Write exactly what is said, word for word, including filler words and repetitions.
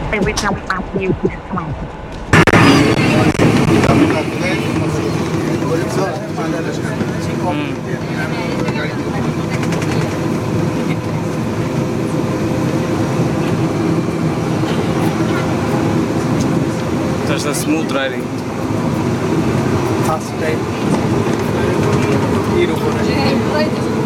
every time after you come on. There's a smooth riding. Fast ride. Hero